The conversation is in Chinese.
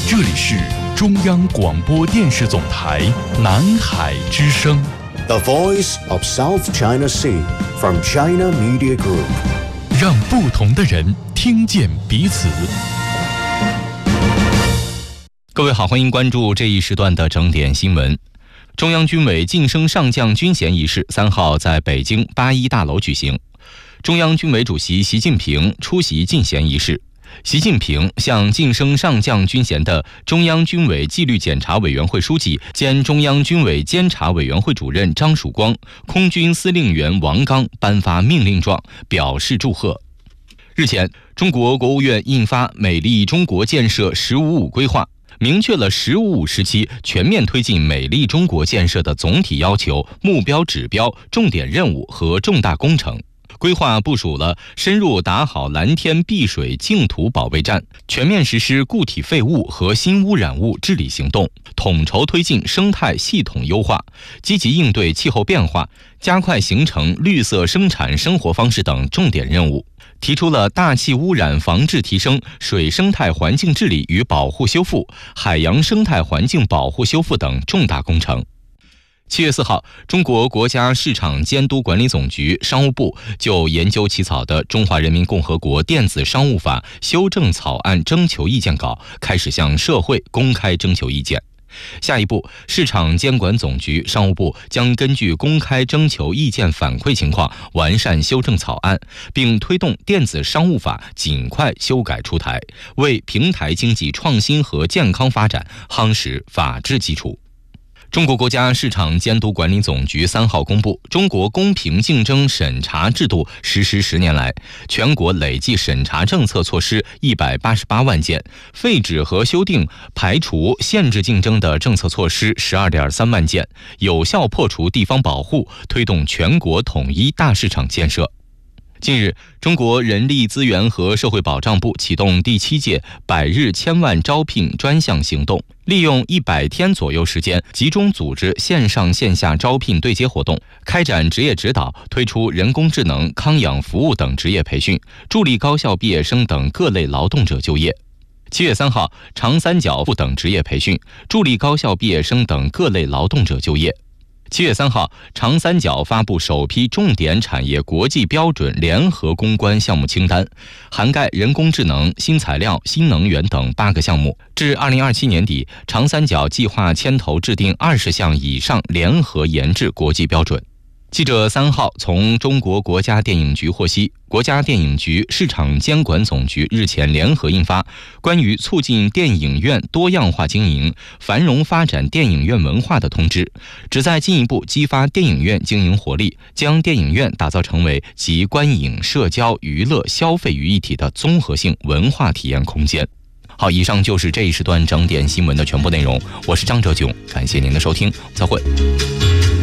这里是中央广播电视总台南海之声 The Voice of South China Sea from China Media Group， 让不同的人听见彼此。 各位好，欢迎关注这一时段的整点新闻。中央军委晋升上将军衔仪式3号在北京8·1大楼举行，中央军委主席习近平出席晋衔仪式。习近平向晋升上将军衔的中央军委纪律检查委员会书记兼中央军委监察委员会主任张曙光、空军司令员王刚颁发命令状，表示祝贺。日前，中国国务院印发《美丽中国建设“15+5”规划》，明确了“15+5”时期全面推进美丽中国建设的总体要求、目标指标、重点任务和重大工程。规划部署了深入打好蓝天碧水净土保卫战，全面实施固体废物和新污染物治理行动，统筹推进生态系统优化，积极应对气候变化，加快形成绿色生产生活方式等重点任务，提出了大气污染防治提升、水生态环境治理与保护修复、海洋生态环境保护修复等重大工程。7月4号，中国国家市场监督管理总局、商务部就研究起草的《中华人民共和国电子商务法》修正草案征求意见稿开始向社会公开征求意见。下一步，市场监管总局、商务部将根据公开征求意见反馈情况，完善修正草案，并推动电子商务法尽快修改出台，为平台经济创新和健康发展夯实法治基础。中国国家市场监督管理总局3号公布，中国公平竞争审查制度实施10年来，全国累计审查政策措施188万件，废止和修订、排除、限制竞争的政策措施12.3万件，有效破除地方保护，推动全国统一大市场建设。近日，中国人力资源和社会保障部启动第7届100日千万招聘专项行动，利用100天左右时间，集中组织线上线下招聘对接活动，开展职业指导，推出人工智能、康养服务等职业培训，助力高校毕业生等各类劳动者就业。7月3号，长三角等职业培训，助力高校毕业生等各类劳动者就业。7月3号，长三角发布首批重点产业国际标准联合攻关项目清单，涵盖人工智能、新材料、新能源等8个项目。至2027年底，长三角计划牵头制定20项以上联合研制国际标准。记者3号从中国国家电影局获悉，国家电影局市场监管总局日前联合印发《关于促进电影院多样化经营、繁荣发展电影院文化的通知》，旨在进一步激发电影院经营活力，将电影院打造成为集观影、社交、娱乐、消费于一体的综合性文化体验空间。好，以上就是这一时段整点新闻的全部内容，我是张哲炯，感谢您的收听，再会。